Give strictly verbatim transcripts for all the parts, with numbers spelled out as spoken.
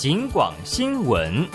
警广新闻。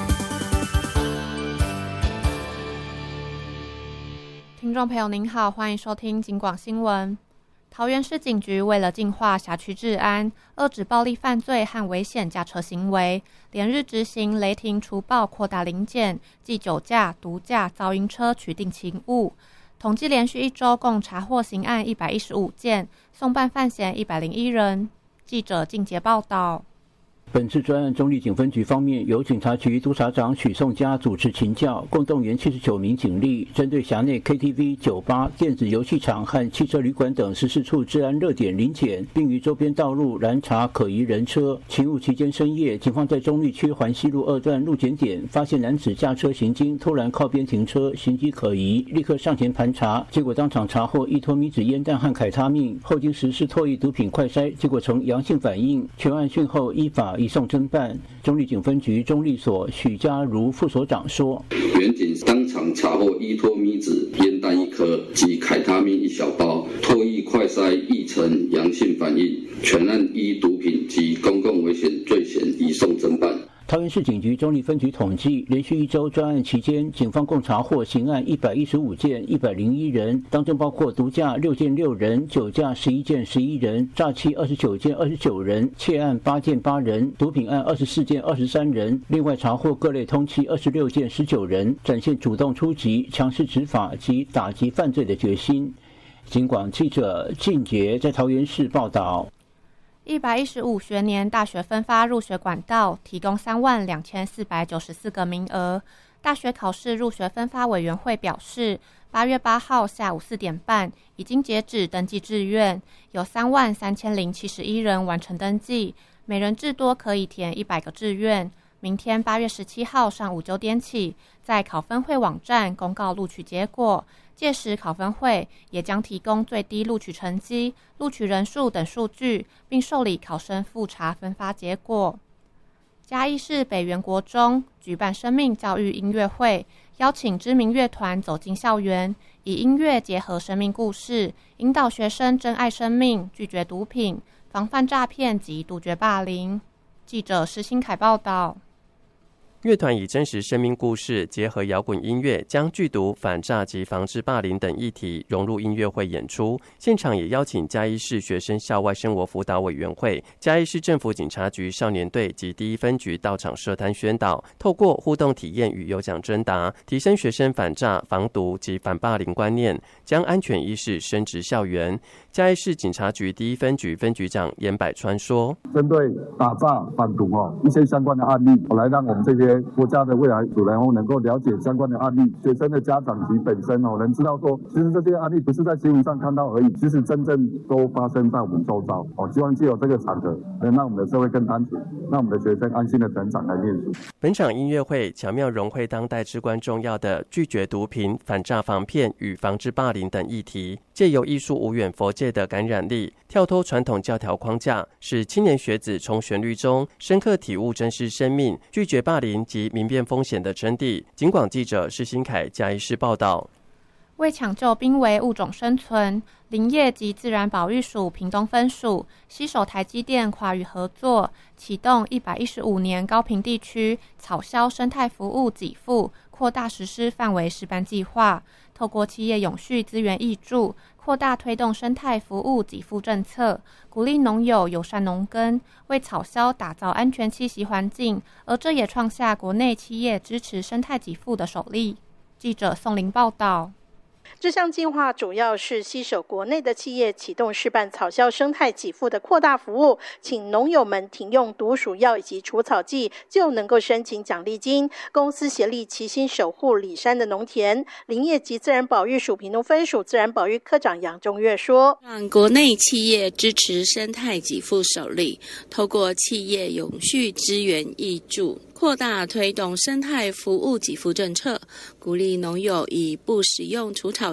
听众朋友您好，欢迎收听警广新闻。桃园市警局为了净化辖区治安，遏止暴力犯罪和危险驾车行为，连日执行雷霆除暴扩大临检，即酒驾、毒驾、噪音车取缔勤务。统计连续一周共查获刑案一百一十五件，送办犯嫌一百零一人。记者靳杰报道。 本次专案中壢警分局方面，由警察局督察长许颂嘉主持勤教，共动员七十九名警力，针对辖内 K T V、酒吧、电子游戏场和汽车旅馆等十四处治安热点临检，并于周边道路拦查可疑人车。勤务期间深夜，警方在中壢区环西路二段路检点发现男子驾车行经，突然靠边停车，行迹可疑，立刻上前盘查，结果当场查获一托米脂烟弹和凯他命，后经实施唾液毒品快筛，结果呈阳性反应，全案讯后依法移送侦办。中壢警分局中壢所许家如副所长说：“ 原警当场查获依托米脂烟弹一颗及凯他命一小包，唾液快筛亦呈阳性反应，全案依毒品及公共危险罪嫌移送侦办。” 桃园市警局中壢分局统计，连续一周专案期间，警方共查获刑案一百一十五件，一百零一人，当中包括毒驾六件六人，酒驾十一件十一人，诈欺二十九件二十九人，窃案八件八人，毒品案二十四件二十三人。另外查获各类通缉二十六件十九人，展现主动出击、强势执法及打击犯罪的决心。警广记者靳杰在桃园市报道。 一百一十五学年大学分发入学管道提供三万两千四百九十四个名额。大学考试入学分发委员会表示，八月八号下午四点半已经截止登记志愿，有三万三千零七十一人完成登记，每人至多可以填一百个志愿。明天八月十七号上午九点起，在考分会网站公告录取结果。届时考分会也将提供最低录取成绩、录取人数等数据，并受理考生复查分发结果。嘉义市北园国中举办生命教育音乐会，邀请知名乐团走进校园，以音乐结合生命故事，引导学生珍爱生命、拒绝毒品、防范诈骗及杜绝霸凌。记者施新凯报道。 乐团以真实生命故事结合摇滚音乐，将拒毒、反诈及防治霸凌等议题融入音乐会演出。现场也邀请嘉义市学生校外生活辅导委员会、嘉义市政府警察局少年队及第一分局到场设摊宣导，透过互动体验与有奖征答，提升学生反诈、防毒及反霸凌观念，将安全意识深植校园。嘉义市警察局第一分局分局长严百川说：“ 针对打诈、反毒哦一些相关的案例，我来让我们这些国家的未来主人能够了解相关的案例，学生的家长及本身哦能知道说，其实这些案例不是在新闻上看到而已，其实真正都发生在我们周遭哦。希望藉由这个场合，能让我们的社会更安全，让我们的学生安心的成长来念书。” 本场音乐会巧妙融汇当代至关重要的拒绝毒品、反诈防骗与防治霸凌等议题，借由艺术无远佛界的感染力，跳脱传统教条框架，使青年学子从旋律中深刻体悟珍视生命、拒绝霸凌及明辨风险的真谛。警广记者施新凯嘉义市报道。 为抢救濒危物种生存，林业及自然保育署屏东分署携手台积电跨域合作，启动一百一十五年高屏地区草鸮生态服务给付扩大实施范围示范计划，透过企业永续资源挹注，扩大推动生态服务给付政策，鼓励农友友善农耕，为草鸮打造安全栖息环境，而这也创下国内企业支持生态给付的首例。记者宋玲报道。 这项计划主要是携手国内的企业启动示范草鸮生态给付的扩大服务，请农友们停用毒鼠药以及除草剂，就能够申请奖励金。公司协力齐心守护里山的农田。林业及自然保育署屏东分署自然保育科长杨中月说：“ 让国内企业支持生态给付首例，透过企业永续资源挹注，扩大推动生态服务给付政策，鼓励农友以不使用除草